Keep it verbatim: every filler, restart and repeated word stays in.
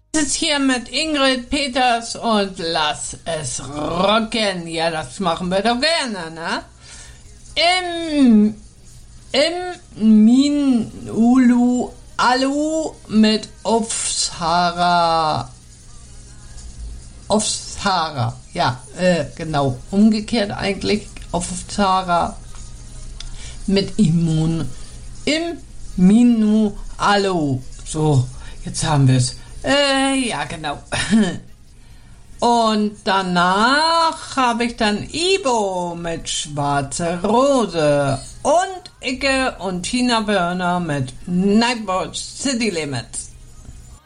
Ist hier mit Ingrid Peters und lass es rocken. Ja, das machen wir doch gerne, ne? Im, im Minulu Alu mit Aufsara. Aufsara, ja, äh, genau. Umgekehrt eigentlich Aufsara mit Immun. Im Minu Alu. So, jetzt haben wir es. Äh, ja, genau. Und danach habe ich dann Ibo mit Schwarze Rose und Icke und Tina Burner mit Nightwatch City Limits.